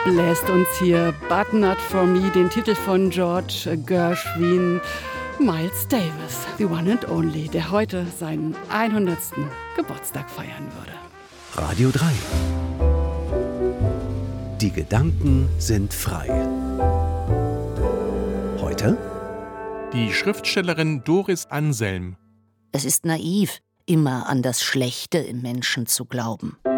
bläst uns hier But Not For Me, den Titel von George Gershwin. Miles Davis, the one and only, der heute seinen 100. Geburtstag feiern würde. Radio 3. Die Gedanken sind frei. Heute? Die Schriftstellerin Doris Anselm. Es ist naiv, immer an das Schlechte im Menschen zu glauben.